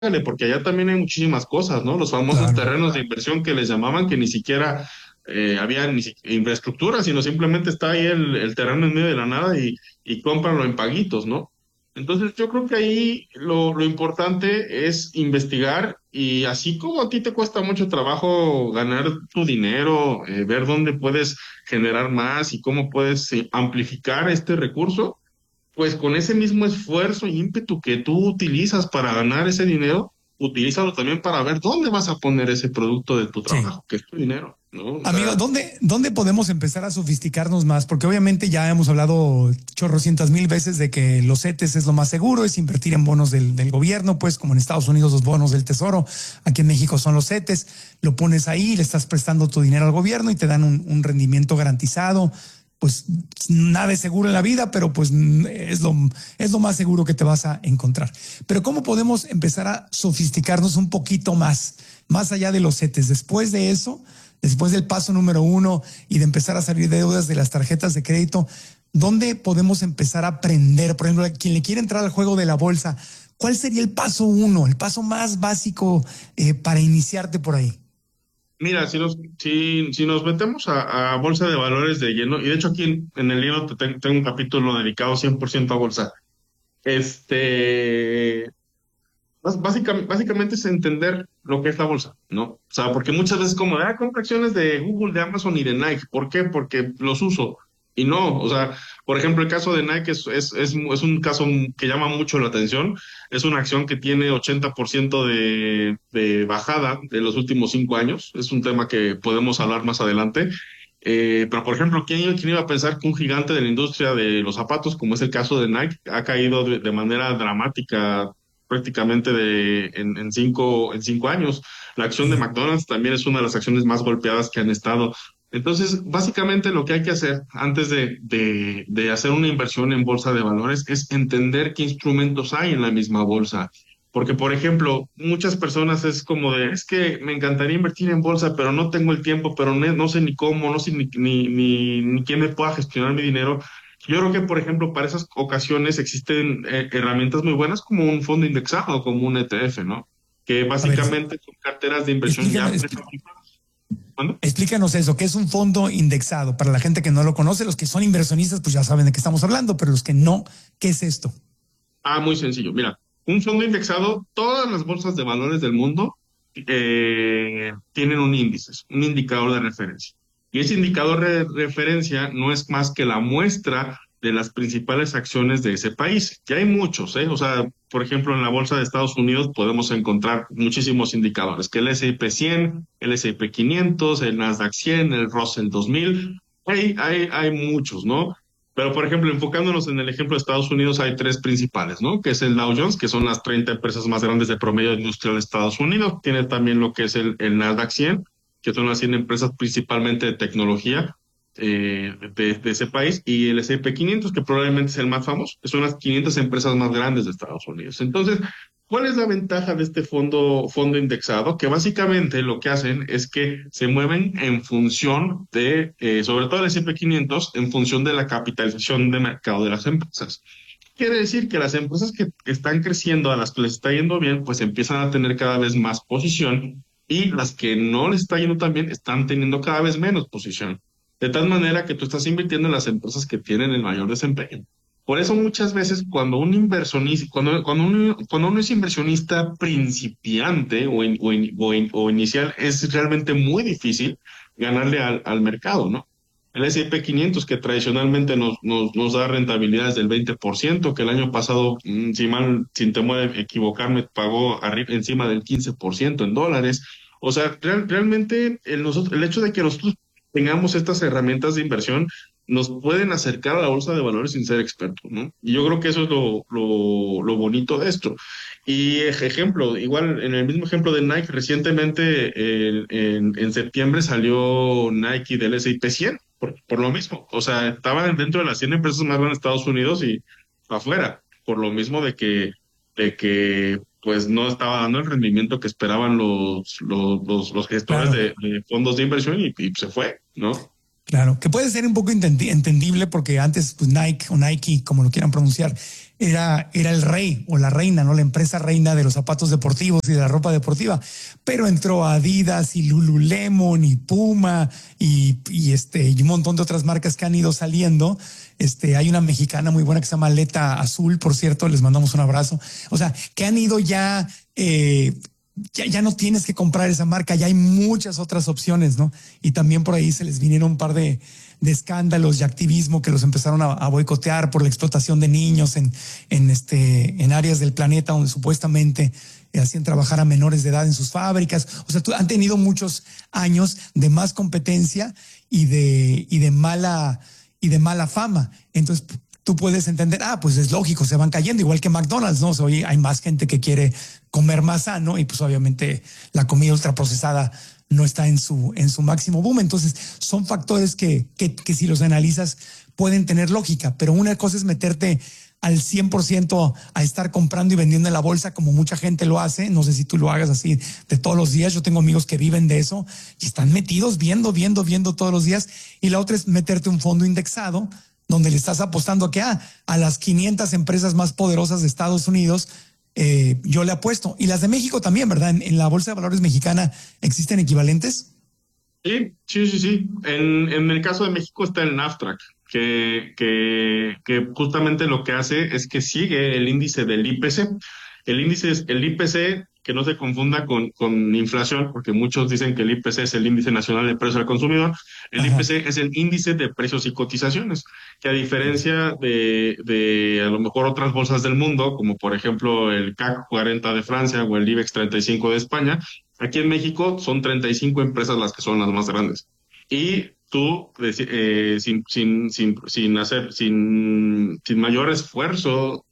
porque allá también hay muchísimas cosas, ¿no? Los famosos Claro. terrenos de inversión que les llamaban, que ni siquiera había infraestructura, sino simplemente está ahí el terreno en medio de la nada y cómpralo en paguitos, ¿no? Entonces yo creo que ahí lo importante es investigar y así como a ti te cuesta mucho trabajo ganar tu dinero, ver dónde puedes generar más y cómo puedes amplificar este recurso, pues con ese mismo esfuerzo y ímpetu que tú utilizas para ganar ese dinero, utilízalo también para ver dónde vas a poner ese producto de tu Sí. trabajo, que es tu dinero, ¿no? O Amigo, sea, ¿dónde podemos empezar a sofisticarnos más? Porque obviamente ya hemos hablado chorrocientas mil veces de que los CETES es lo más seguro, es invertir en bonos del gobierno, pues como en Estados Unidos los bonos del tesoro, aquí en México son los CETES, lo pones ahí, le estás prestando tu dinero al gobierno y te dan un rendimiento garantizado. Pues nada es seguro en la vida, pero pues es lo más seguro que te vas a encontrar. Pero ¿cómo podemos empezar a sofisticarnos un poquito más allá de los CETES? Después de eso, después del paso número uno y de empezar a salir deudas de las tarjetas de crédito, ¿dónde podemos empezar a aprender? Por ejemplo, quien le quiere entrar al juego de la bolsa, ¿cuál sería el paso uno, el paso más básico para iniciarte por ahí? mira, si nos metemos a bolsa de valores de lleno, y de hecho aquí en el libro tengo un capítulo dedicado 100% a bolsa, este, básicamente es entender lo que es la bolsa, ¿no? O sea, porque muchas veces como, compro acciones de Google, de Amazon y de Nike. ¿Por qué? Porque los uso. Y no, o sea, por ejemplo, el caso de Nike es un caso que llama mucho la atención. Es una acción que tiene 80% de bajada de los últimos 5 años. Es un tema que podemos hablar más adelante. Pero, por ejemplo, ¿quién iba a pensar que un gigante de la industria de los zapatos, como es el caso de Nike, ha caído de manera dramática prácticamente en 5 años? La acción de Sí. McDonald's también es una de las acciones más golpeadas que han estado. Entonces, básicamente lo que hay que hacer antes de hacer una inversión en bolsa de valores es entender qué instrumentos hay en la misma bolsa. Porque, por ejemplo, muchas personas es como es que me encantaría invertir en bolsa, pero no tengo el tiempo, pero no sé ni cómo, no sé ni quién me pueda gestionar mi dinero. Yo creo que, por ejemplo, para esas ocasiones existen herramientas muy buenas como un fondo indexado, como un ETF, ¿no? Que A ver, básicamente son carteras de inversión explícanos, ya prefabricadas. ¿Cuándo? explícanos eso, ¿qué es un fondo indexado? Para la gente que no lo conoce, los que son inversionistas, pues ya saben de qué estamos hablando, pero los que no, ¿qué es esto? Muy sencillo. Mira, un fondo indexado, todas las bolsas de valores del mundo tienen un índice, un indicador de referencia. Y ese indicador de referencia no es más que la muestra de las principales acciones de ese país. Ya hay muchos, ¿eh? O sea, por ejemplo, en la bolsa de Estados Unidos podemos encontrar muchísimos indicadores, que el S&P 100, el S&P 500, el Nasdaq 100, el Russell 2000, hay muchos, ¿no? Pero, por ejemplo, enfocándonos en el ejemplo de Estados Unidos, hay tres principales, ¿no? Que es el Dow Jones, que son las 30 empresas más grandes de promedio industrial de Estados Unidos. Tiene también lo que es el Nasdaq 100, que son las 100 empresas principalmente de tecnología de ese país. Y el S&P 500, que probablemente es el más famoso, que son las 500 empresas más grandes de Estados Unidos. Entonces, ¿cuál es la ventaja de este fondo indexado? Que básicamente lo que hacen es que se mueven en función sobre todo el S&P 500, en función de la capitalización de mercado de las empresas. Quiere decir que las empresas que están creciendo, a las que les está yendo bien, pues empiezan a tener cada vez más posición y las que no les está yendo tan bien están teniendo cada vez menos posición. De tal manera que tú estás invirtiendo en las empresas que tienen el mayor desempeño. Por eso muchas veces cuando un inversionista, cuando uno es inversionista principiante o inicial, es realmente muy difícil ganarle al mercado, ¿no? El S&P 500, que tradicionalmente nos da rentabilidades del 20%, que el año pasado, sin temor a equivocarme, pagó encima del 15% en dólares. O sea, realmente el hecho de que nosotros tengamos estas herramientas de inversión nos pueden acercar a la bolsa de valores sin ser expertos, ¿no? Y yo creo que eso es lo bonito de esto. Y ejemplo, igual en el mismo ejemplo de Nike, recientemente en septiembre salió Nike del S&P 100 por lo mismo. O sea, estaban dentro de las 100 empresas más grandes de Estados Unidos y afuera, por lo mismo de que pues no estaba dando el rendimiento que esperaban los gestores Claro. de fondos de inversión y se fue, ¿no? Claro, que puede ser un poco entendible porque antes pues Nike o Nike, como lo quieran pronunciar, era el rey o la reina, ¿no? La empresa reina de los zapatos deportivos y de la ropa deportiva. Pero entró Adidas y Lululemon y Puma y un montón de otras marcas que han ido saliendo. Hay una mexicana muy buena que se llama Aleta Azul, por cierto, les mandamos un abrazo. O sea, que han ido ya no tienes que comprar esa marca, ya hay muchas otras opciones, ¿no? Y también por ahí se les vinieron un par de escándalos y activismo que los empezaron a boicotear por la explotación de niños en áreas del planeta donde supuestamente hacían trabajar a menores de edad en sus fábricas. O sea, han tenido muchos años de más competencia y de mala fama. Entonces, tú puedes entender, pues es lógico, se van cayendo, igual que McDonald's, ¿no? O sea, hoy hay más gente que quiere comer más sano y pues obviamente la comida ultraprocesada no está en su máximo boom. Entonces, son factores que si los analizas pueden tener lógica, pero una cosa es meterte al 100% a estar comprando y vendiendo en la bolsa como mucha gente lo hace. No sé si tú lo hagas así de todos los días. Yo tengo amigos que viven de eso y están metidos viendo todos los días. Y la otra es meterte un fondo indexado donde le estás apostando a las 500 empresas más poderosas de Estados Unidos. Yo le apuesto. Y las de México también, ¿verdad? En la Bolsa de Valores mexicana existen equivalentes. Sí. En el caso de México está el NAFTRAC, que justamente lo que hace es que sigue el índice del IPC. El IPC, que no se confunda con inflación, porque muchos dicen que el IPC es el Índice Nacional de Precios al Consumidor. El IPC es el índice de precios y cotizaciones, que a diferencia de a lo mejor otras bolsas del mundo, como por ejemplo el CAC 40 de Francia o el IBEX 35 de España, aquí en México son 35 empresas las que son las más grandes. Y tú, sin mayor esfuerzo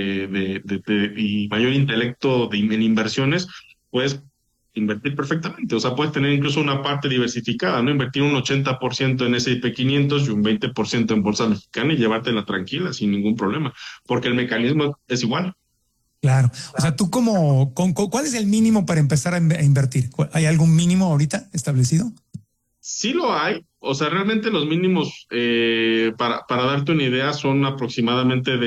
y mayor intelecto en inversiones, puedes invertir perfectamente. O sea, puedes tener incluso una parte diversificada, ¿no? Invertir un 80% en S&P 500 y un 20% en bolsa mexicana y llevártela tranquila, sin ningún problema, porque el mecanismo es igual. Claro. O sea, tú ¿cuál es el mínimo para empezar a invertir? ¿Hay algún mínimo ahorita establecido? Sí lo hay. O sea, realmente los mínimos, para darte una idea, son aproximadamente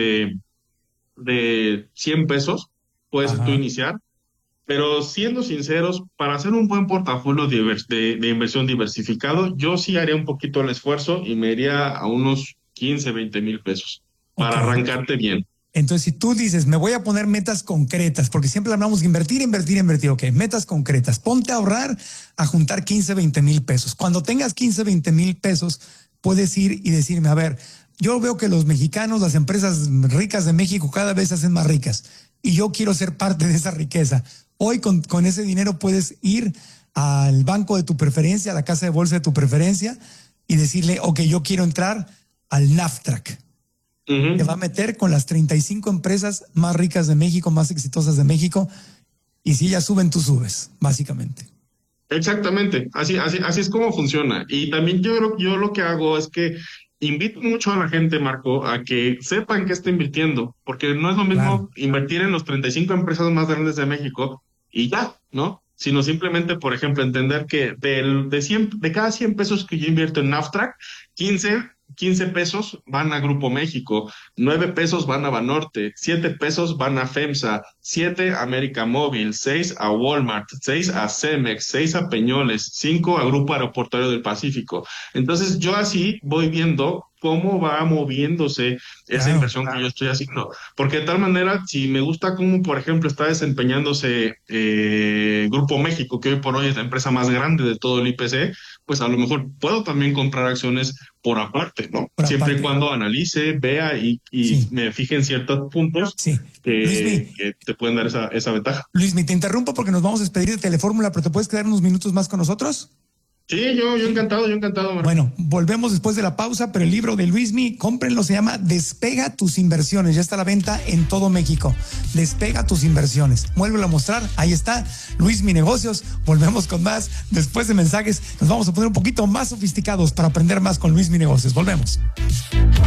de 100 pesos, puedes tú Ajá. iniciar, pero siendo sinceros, para hacer un buen portafolio de inversión diversificado, yo sí haría un poquito el esfuerzo y me iría a unos 15, 20 mil pesos Ok. para arrancarte bien. Entonces, si tú dices, me voy a poner metas concretas, porque siempre hablamos de invertir, ok, metas concretas, ponte a ahorrar, a juntar 15, 20 mil pesos. Cuando tengas 15, 20 mil pesos, puedes ir y decirme, a ver, yo veo que los mexicanos, las empresas ricas de México cada vez se hacen más ricas y yo quiero ser parte de esa riqueza. Hoy con ese dinero puedes ir al banco de tu preferencia, a la casa de bolsa de tu preferencia y decirle, ok, yo quiero entrar al NAFTRAC. Te va a meter con las 35 empresas más ricas de México, más exitosas de México, y si ellas suben, tú subes, básicamente. Exactamente, así es como funciona. Y también yo lo que hago es que invito mucho a la gente, Marco, a que sepan que está invirtiendo, porque no es lo Claro. mismo invertir en los 35 empresas más grandes de México y ya, ¿no? Sino simplemente, por ejemplo, entender que de cada 100 pesos que yo invierto en NAFTRAC, 15 pesos van a Grupo México, 9 pesos van a Banorte, 7 pesos van a FEMSA, 7 a América Móvil, 6 a Walmart, 6 a Cemex, 6 a Peñoles, 5 a Grupo Aeroportuario del Pacífico. Entonces yo así voy viendo cómo va moviéndose esa Claro. inversión que yo estoy haciendo. Porque de tal manera, si me gusta cómo, por ejemplo, está desempeñándose Grupo México, que hoy por hoy es la empresa más grande de todo el IPC, pues a lo mejor puedo también comprar acciones por aparte, ¿no? Por Siempre y aparte. cuando analice, vea y Sí, me fije en ciertos puntos sí. Luismi, que te pueden dar esa ventaja. Luismi, te interrumpo porque nos vamos a despedir de Telefórmula, pero ¿te puedes quedar unos minutos más con nosotros? Sí, yo encantado, Marco. Bueno, volvemos después de la pausa, pero el libro de Luismi, cómprenlo, se llama Despega tus inversiones. Ya está a la venta en todo México. Despega tus inversiones. Vuélvelo a mostrar. Ahí está, Luismi Negocios. Volvemos con más. Después de mensajes, nos vamos a poner un poquito más sofisticados para aprender más con Luismi Negocios. Volvemos.